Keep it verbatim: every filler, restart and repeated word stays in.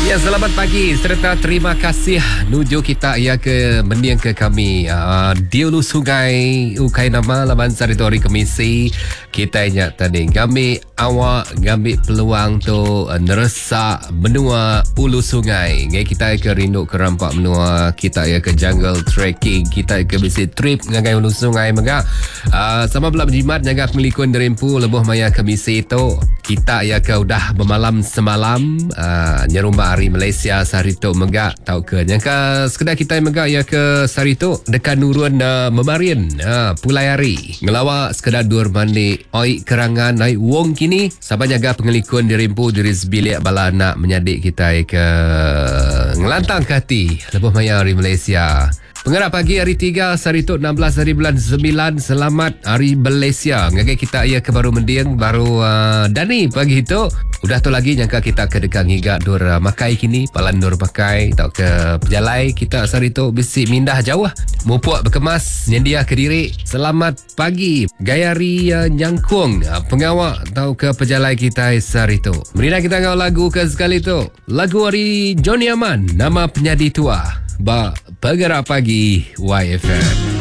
Ya, selamat pagi serta terima kasih nuju kita ya ke mendiang ke kami uh, di Ulu Sungai ukai nama laban sari tori kemisi kita ingat tadi kami awak ngambil peluang tu uh, neresa benua Ulu Sungai ngai kita ke rindu ke rampak benua kita ya ke jungle trekking kita ke bisi trip ngai Ulu Sungai mega uh, sama belah berjimat jaga pelikun derimpu lebuh maya kemisi tu kita ya ke udah bermalam semalam uh, nyerumba hari Malaysia Sarito Megak tahu ke nyangka sekedar kita megak ya ke Sarito dekat nurun uh, memarian uh, pulai hari ngelawak sekedar dur mandi oi kerangan naik wong kini sabar jaga pengelikun dirimpu diri sebilik bala nak menyadik kita ya ke ngelantang ke hati lebuh maya hari Malaysia. Pengarap pagi hari tiga Sarito enam belas hari bulan sembilan. Selamat hari Malaysia. Ngagai kita ia ke baru mendiang baru uh, Dani pagi itu. Udah tu lagi nyangka kita ke dekat ngiga dur uh, makai kini palan dur makai tak ke pejalai kita Sarito bisi mindah jauh. Mupuak berkemas nyendia ke diri. Selamat pagi Gayari uh, Nyangkung uh, pengawak tahu ke pejalai kita Sarito. Merina kita ngau lagu ke sekali tu. Lagu hari Johnny Aman nama penyanyi tua. Ba Bergerak Pagi Y F M.